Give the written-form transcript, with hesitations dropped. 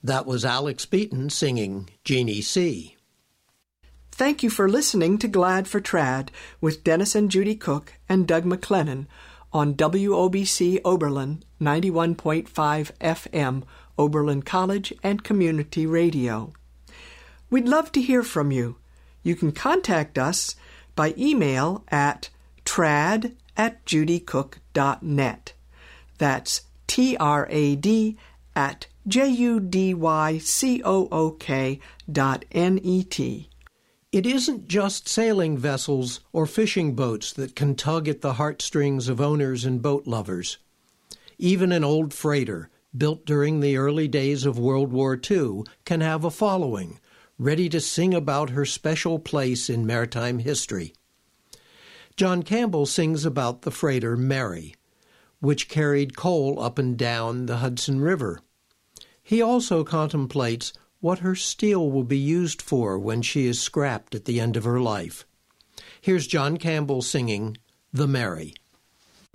That was Alex Beaton singing Jeannie C. Thank you for listening to Glad for Trad with Dennis and Judy Cook and Doug McLennan on WOBC Oberlin 91.5 FM, Oberlin College and Community Radio. We'd love to hear from you. You can contact us by email at trad@judycook.net. That's trad@judycook.net. It isn't just sailing vessels or fishing boats that can tug at the heartstrings of owners and boat lovers. Even an old freighter, built during the early days of World War II, can have a following, ready to sing about her special place in maritime history. John Campbell sings about the freighter Mary, which carried coal up and down the Hudson River. He also contemplates what her steel will be used for when she is scrapped at the end of her life. Here's John Campbell singing The Mary.